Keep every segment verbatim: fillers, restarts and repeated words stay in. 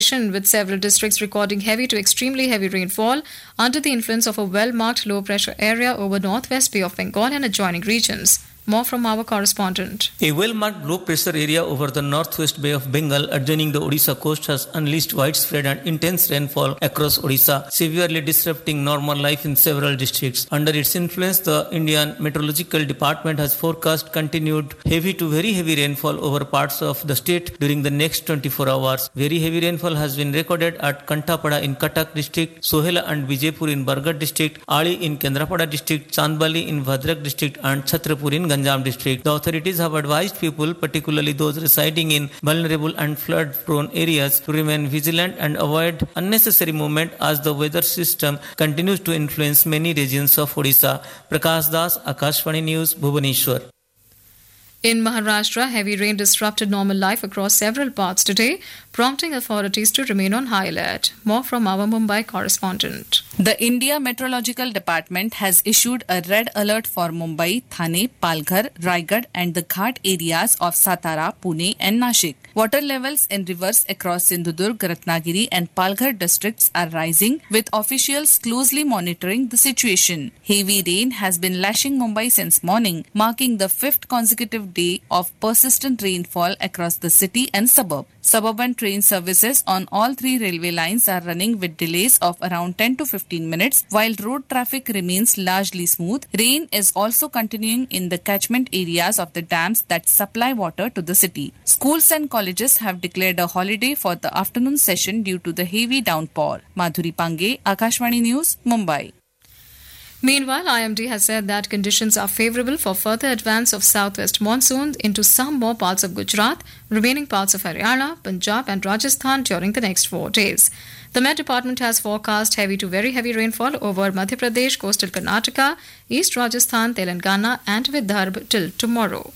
nation, with several districts recording heavy to extremely heavy rainfall under the influence of a well-marked low-pressure area over northwest Bay of Bengal and adjoining regions. More from our correspondent. A well-marked low-pressure area over the northwest Bay of Bengal adjoining the Odisha coast has unleashed widespread and intense rainfall across Odisha, severely disrupting normal life in several districts. Under its influence, the Indian Meteorological Department has forecast continued heavy to very heavy rainfall over parts of the state during the next twenty-four hours. Very heavy rainfall has been recorded at Kantapada in Cuttack district, Sohela and Vijaypur in Bargarh district, Ali in Kendrapada district, Chandbali in Bhadrak district and Chhatrapur in Ganjam district. The authorities have advised people, particularly those residing in vulnerable and flood-prone areas, to remain vigilant and avoid unnecessary movement as the weather system continues to influence many regions of Odisha. Prakash Das, Akashvani News, Bhubaneswar. In Maharashtra, heavy rain disrupted normal life across several parts today, prompting authorities to remain on high alert. More from our Mumbai correspondent. The India Meteorological Department has issued a red alert for Mumbai, Thane, Palghar, Raigad and the Ghat areas of Satara, Pune and Nashik. Water levels in rivers across Sindhudurg, Ratnagiri and Palghar districts are rising, with officials closely monitoring the situation. Heavy rain has been lashing Mumbai since morning, marking the fifth consecutive day of persistent rainfall across the city and suburb. Suburban train services on all three railway lines are running with delays of around ten to fifteen minutes, while road traffic remains largely smooth. Rain is also continuing in the catchment areas of the dams that supply water to the city. Schools and colleges have declared a holiday for the afternoon session due to the heavy downpour. Madhuri Pange, Akashvani News, Mumbai. Meanwhile, I M D has said that conditions are favourable for further advance of southwest monsoon into some more parts of Gujarat, remaining parts of Haryana, Punjab and Rajasthan during the next four days. The Met Department has forecast heavy to very heavy rainfall over Madhya Pradesh, coastal Karnataka, East Rajasthan, Telangana and Vidarbha till tomorrow.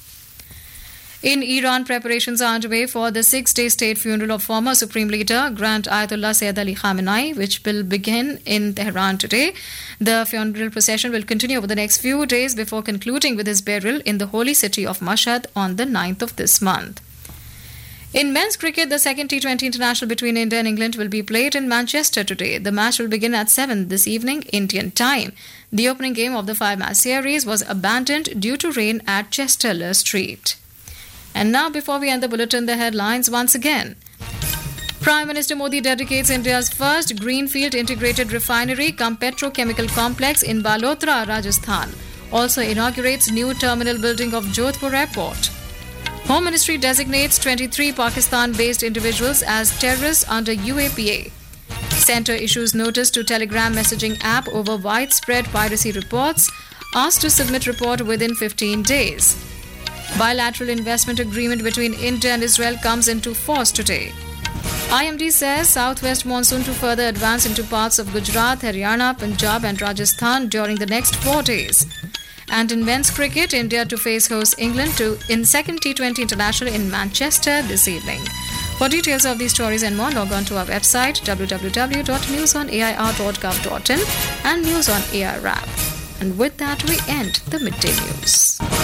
In Iran, preparations are underway for the six-day state funeral of former Supreme Leader Grand Ayatollah Sayyid Ali Khamenei, which will begin in Tehran today. The funeral procession will continue over the next few days before concluding with his burial in the holy city of Mashhad on the ninth of this month. In men's cricket, the second T twenty international between India and England will be played in Manchester today. The match will begin at seven this evening, Indian time. The opening game of the five-match series was abandoned due to rain at Chester Street. And now, before we end the bulletin, the headlines once again. Prime Minister Modi dedicates India's first greenfield integrated refinery cum petrochemical complex in Balotra, Rajasthan. Also inaugurates new terminal building of Jodhpur Airport. Home Ministry designates twenty-three Pakistan-based individuals as terrorists under U A P A. Centre issues notice to Telegram messaging app over widespread piracy reports. Asked to submit report within fifteen days. Bilateral investment agreement between India and Israel comes into force today. I M D says southwest monsoon to further advance into parts of Gujarat, Haryana, Punjab and Rajasthan during the next four days. And in men's cricket, India to face host England to in second T twenty international in Manchester this evening. For details of these stories and more, log on to our website w w w dot news on a i r dot gov dot in and News on A I R app. And with that, we end the midday news.